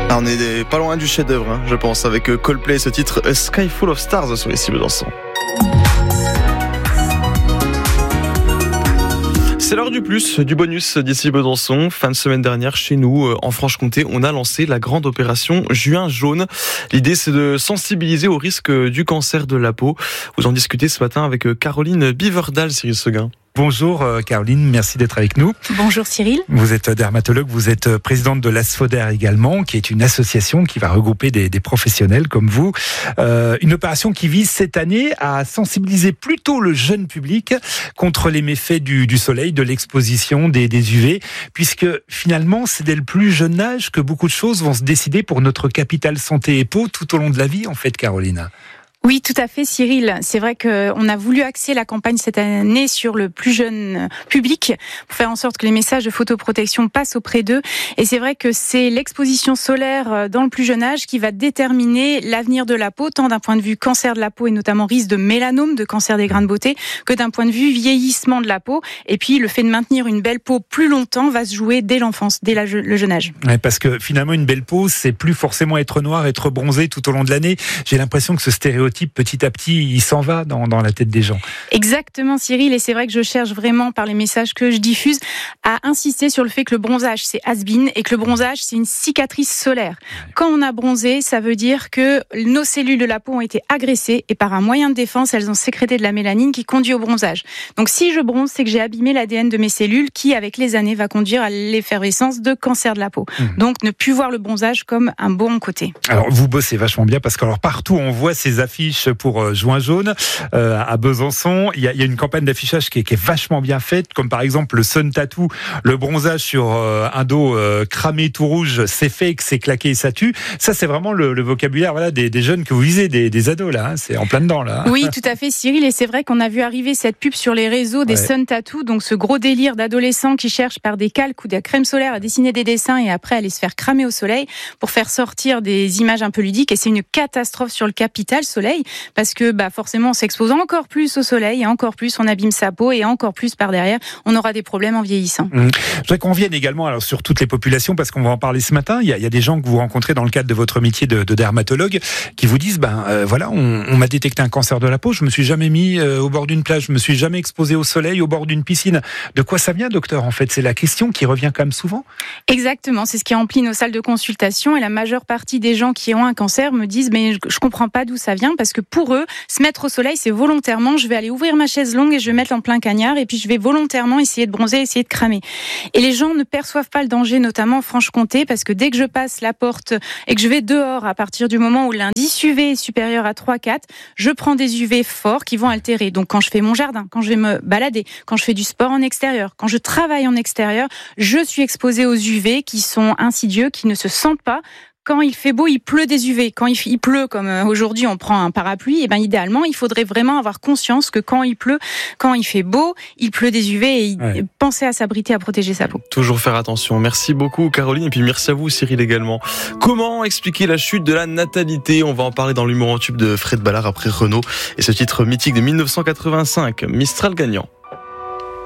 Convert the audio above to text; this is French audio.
Ah, on est pas loin du chef-d'œuvre, je pense, avec Coldplay, ce titre A Sky Full of Stars sur les cibles d'Anson. C'est l'heure du plus, du bonus d'ici Besançon. Fin de semaine dernière, chez nous, en Franche-Comté, on a lancé la grande opération Juin jaune. L'idée, c'est de sensibiliser au risque du cancer de la peau. Vous en discutez ce matin avec Caroline Biverdal, Cyril Seguin. Bonjour Caroline, merci d'être avec nous. Bonjour Cyril. Vous êtes dermatologue, vous êtes présidente de l'ASFODER également, qui est une association qui va regrouper des professionnels comme vous. Une opération qui vise cette année à sensibiliser plutôt le jeune public contre les méfaits du soleil, de l'exposition, des UV, puisque finalement c'est dès le plus jeune âge que beaucoup de choses vont se décider pour notre capital santé et peau tout au long de la vie en fait, Caroline. Oui, tout à fait, Cyril. C'est vrai qu'on a voulu axer la campagne cette année sur le plus jeune public pour faire en sorte que les messages de photoprotection passent auprès d'eux. Et c'est vrai que c'est l'exposition solaire dans le plus jeune âge qui va déterminer l'avenir de la peau, tant d'un point de vue cancer de la peau et notamment risque de mélanome, de cancer des grains de beauté, que d'un point de vue vieillissement de la peau. Et puis, le fait de maintenir une belle peau plus longtemps va se jouer dès l'enfance, dès le jeune âge. Ouais, parce que finalement, une belle peau, c'est plus forcément être noir, être bronzé tout au long de l'année. J'ai l'impression que ce stéréotype, petit à petit, il s'en va dans la tête des gens. Exactement, Cyril, et c'est vrai que je cherche vraiment, par les messages que je diffuse, à insister sur le fait que le bronzage, c'est has-been, et que le bronzage, c'est une cicatrice solaire. Quand on a bronzé, ça veut dire que nos cellules de la peau ont été agressées, et par un moyen de défense, elles ont sécrété de la mélanine qui conduit au bronzage. Donc si je bronze, c'est que j'ai abîmé l'ADN de mes cellules, qui, avec les années, va conduire à l'effervescence de cancer de la peau. Donc ne plus voir le bronzage comme un bon côté. Alors vous bossez vachement bien, parce que partout, on voit ces affiches pour Juin jaune à Besançon. Il y a une campagne d'affichage qui est vachement bien faite, comme par exemple le Sun Tattoo, le bronzage sur un dos cramé tout rouge, c'est fake, c'est claqué et ça tue. Ça, c'est vraiment le vocabulaire des jeunes que vous visez, des ados là, c'est en plein dedans là. Oui, tout à fait, Cyril, et c'est vrai qu'on a vu arriver cette pub sur les réseaux des Sun Tattoo, donc ce gros délire d'adolescents qui cherchent par des calques ou de la crème solaire à dessiner des dessins et après aller se faire cramer au soleil pour faire sortir des images un peu ludiques, et c'est une catastrophe sur le capital soleil. Parce que forcément on s'expose encore plus au soleil et encore plus on abîme sa peau et encore plus par derrière on aura des problèmes en vieillissant. Je voudrais qu'on vienne également sur toutes les populations, parce qu'on va en parler ce matin. Il y a des gens que vous rencontrez dans le cadre de votre métier de dermatologue qui vous disent voilà, on m'a détecté un cancer de la peau, je me suis jamais mis au bord d'une plage, je me suis jamais exposé au soleil au bord d'une piscine. De quoi ça vient, docteur, en fait? C'est la question qui revient quand même souvent. Exactement, c'est ce qui remplit nos salles de consultation, et la majeure partie des gens qui ont un cancer me disent mais je comprends pas d'où ça vient, parce que pour eux, se mettre au soleil, c'est volontairement, je vais aller ouvrir ma chaise longue et je vais mettre en plein cagnard, et puis je vais volontairement essayer de bronzer, essayer de cramer. Et les gens ne perçoivent pas le danger, notamment en Franche-Comté, parce que dès que je passe la porte et que je vais dehors, à partir du moment où l'indice UV est supérieur à 3-4, je prends des UV forts qui vont altérer. Donc quand je fais mon jardin, quand je vais me balader, quand je fais du sport en extérieur, quand je travaille en extérieur, je suis exposée aux UV qui sont insidieux, qui ne se sentent pas. Quand il fait beau, il pleut des UV. Quand il pleut, comme aujourd'hui on prend un parapluie, et idéalement, il faudrait vraiment avoir conscience que quand il pleut, quand il fait beau, il pleut des UV, et penser à s'abriter, à protéger sa peau. Toujours faire attention. Merci beaucoup Caroline, et puis merci à vous Cyril également. Comment expliquer la chute de la natalité? On va en parler dans l'humour en tube de Fred Ballard après Renaud et ce titre mythique de 1985, Mistral gagnant.